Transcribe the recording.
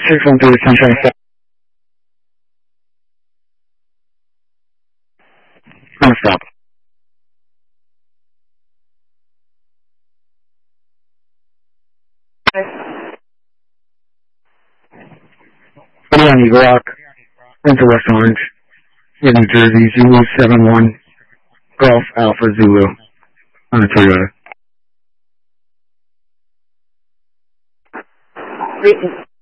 613 Sunshine 7. Non-stop. Leon Eagle Rock, into West Orange, in New Jersey, Zulu 71, Golf Alpha Zulu, on a Toyota.